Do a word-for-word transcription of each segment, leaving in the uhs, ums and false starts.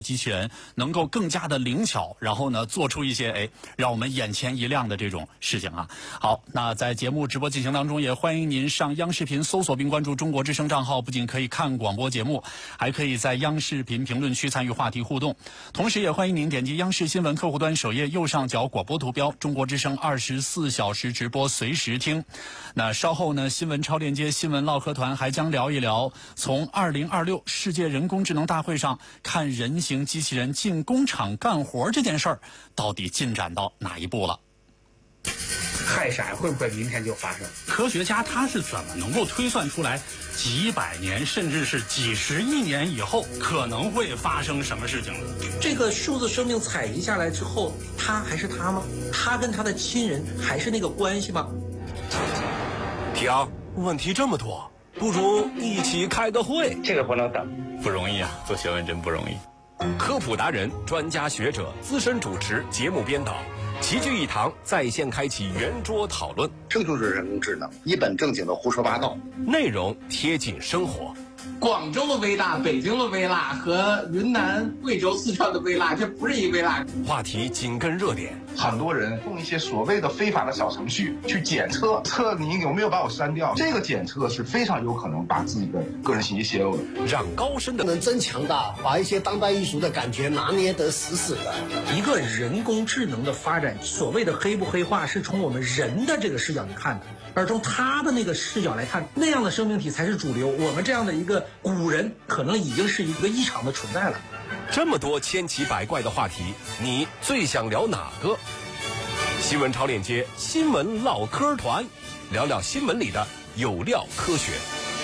机器人能够更加的灵巧，然后呢做出一些哎让我们眼前一亮的这种事情啊。好，那在节目直播进行当中，也欢迎您上央视频搜索并关注中国之声账号，不仅可以看广播节目，还可以在央视频评论区参与话题互动。同时也欢迎您点击央视新闻客户端首页右上角广播图标，中国之声二十四小时直播随时听。那稍后呢，新闻超链接新闻唠嗑团还将聊一聊从二零二六世界人工智能大会上看人形机器人进工厂干活这件事儿到底进展到哪一步了。 氦闪会不会明天就发生？ 科学家他是怎么能够推算出来几百年甚至是几十亿年以后可能会发生什么事情呢？ 这个数字生命采集下来之后，他还是他吗？他跟他的亲人还是那个关系吗？ 婷，问题这么多，不如一起开个会。 这个不能等， 不容易啊，做学问真不容易。 科普达人、专家学者、资深主持、节目编导齐聚一堂，在线开启圆桌讨论。 这就是人工智能，一本正经的胡说八道， 内容贴近生活。 广州的微辣、北京的微辣和云南、贵州、四川的微辣，这不是一微辣。 话题紧跟热点， 很多人用一些所谓的非法的小程序去检测，测你有没有把我删掉。这个检测是非常有可能把自己的个人信息泄露的。 让高深的能增强的，把一些当代艺术的感觉拿捏得死死的。 一个人工智能的发展，所谓的黑不黑化，是从我们人的这个视角去看的。而从他的那个视角来看，那样的生命体才是主流。我们这样的一个古人，可能已经是一个异常的存在了。 这么多千奇百怪的话题，你最想聊哪个？新闻超链接新闻唠嗑团，聊聊新闻里的有料科学。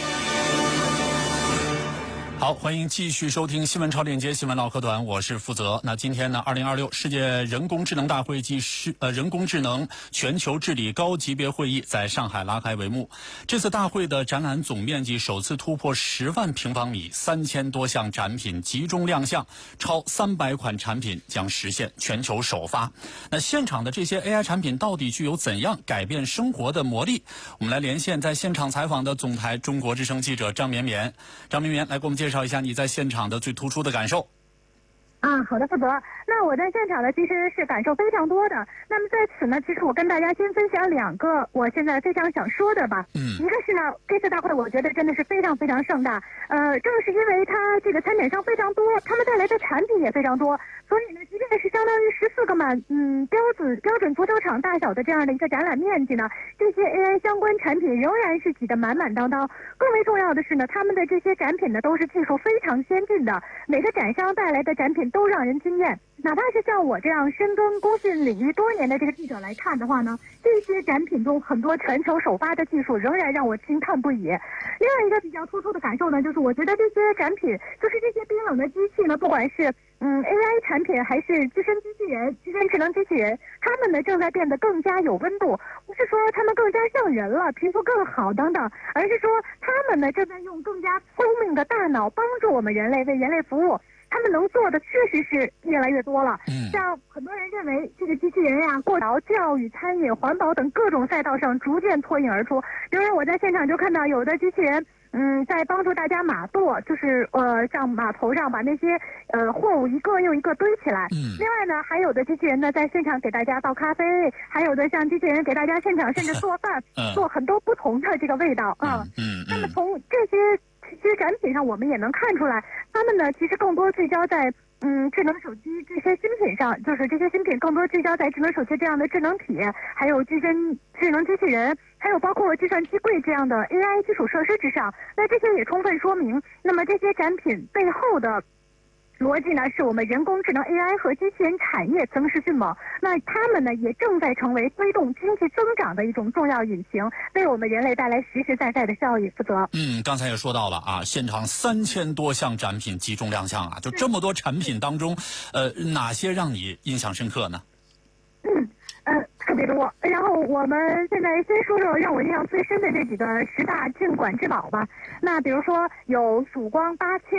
好，欢迎继续收听新闻超链接新闻唠嗑团，我是负责。那今天呢，二零二六世界人工智能大会暨世呃人工智能全球治理高级别会议在上海拉开帷幕。这次大会的展览总面积首次突破十万平方米，三千多项展品集中亮相，超三百款产品将实现全球首发。那现场的这些 A I 产品到底具有怎样改变生活的魔力？我们来连线在现场采访的总台中国之声记者张绵绵。张绵绵来给我们介绍一下你在现场的最突出的感受。 啊，好的，负责。那我在现场呢，其实是感受非常多的。那么在此呢，其实我跟大家先分享两个我现在非常想说的吧。嗯，一个是呢，这次大会我觉得真的是非常非常盛大。呃，正是因为它这个参展商非常多，他们带来的产品也非常多，所以呢，即便是相当于十四个满嗯标准标准足球场大小的这样的一个展览面积呢，这些 A I 相关产品仍然是挤得满满当当。更为重要的是呢，他们的这些展品呢都是技术非常先进的，每个展商带来的展品都让人惊艳。哪怕是像我这样深耕工信领域多年的这个记者来看的话呢，这些展品中很多全球首发的技术仍然让我惊叹不已。另外一个比较突出的感受呢，就是我觉得这些展品，就是这些冰冷的机器呢，不管是嗯 A I 产品还是自身机器人、自身智能机器人，他们呢正在变得更加有温度。不是说他们更加像人了，皮肤更好等等，而是说他们呢正在用更加聪明的大脑帮助我们人类，为人类服务。他们能做的确实是越来越多了。嗯，像很多人认为这个机器人呀，过劳、教育、餐饮、环保等各种赛道上逐渐脱颖而出。比如说我在现场就看到有的机器人，嗯，在帮助大家码垛，就是呃，像码头上把那些呃货物一个又一个堆起来。嗯，另外呢，还有的机器人呢在现场给大家倒咖啡，还有的像机器人给大家现场甚至做饭，嗯、做很多不同的这个味道啊。嗯，嗯那么从这些。这些展品上，我们也能看出来，他们呢其实更多聚焦在嗯智能手机这些新品上，就是这些新品更多聚焦在智能手机这样的智能体，还有自身智能机器人，还有包括计算机柜这样的 A I 基础设施之上。那这些也充分说明，那么这些展品背后的逻辑呢，是我们人工智能 A I 和机器人产业增势迅猛。那他们呢，也正在成为推动经济增长的一种重要引擎，为我们人类带来实实在在的效益。负责。 嗯，刚才也说到了啊，现场三千多项展品集中亮相啊，就这么多产品当中，呃，哪些让你印象深刻呢？ 嗯。呃，特别多。然后我们现在先说说让我印象最深的这几个十大镇馆之宝吧。那比如说有曙光八千、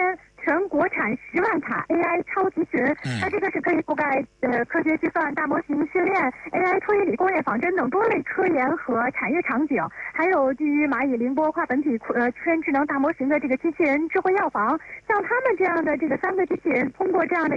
全国产十万塔 A I 超级群。嗯、那这个是可以覆盖呃科学计算、大模型训练、A I 推理、工业仿真等多类科研和产业场景，还有基于蚂蚁凌波跨本体呃圈智能大模型的这个机器人智慧药房。像他们这样的这个三个机器人，通过这样的